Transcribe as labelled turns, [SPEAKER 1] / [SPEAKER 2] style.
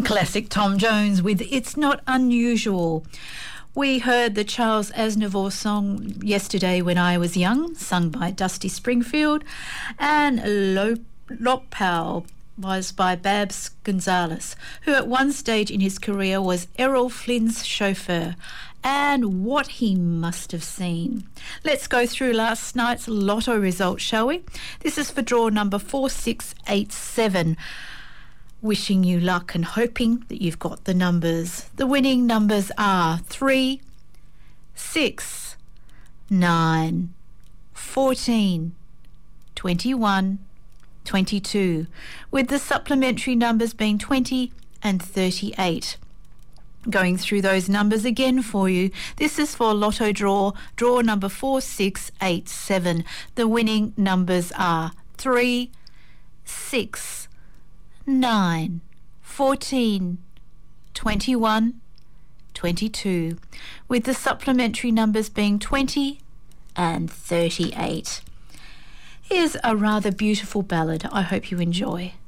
[SPEAKER 1] Classic Tom Jones with It's Not Unusual. We heard the Charles Aznavour song Yesterday When I Was Young, sung by Dusty Springfield, and Lopal was by Babs Gonzalez, who at one stage in his career was Errol Flynn's chauffeur. And what he must have seen. Let's go through last night's lotto results, shall we? This is for draw number 4687. Wishing you luck and hoping that you've got the numbers. The winning numbers are 3, 6, 9, 14, 21, 22, with the supplementary numbers being 20 and 38. Going through those numbers again for you. This is for lotto draw number 4687. The winning numbers are 3, 6, 9, 14, 21, 22, with the supplementary numbers being 20 and 38. Here's a rather beautiful ballad I hope you enjoy.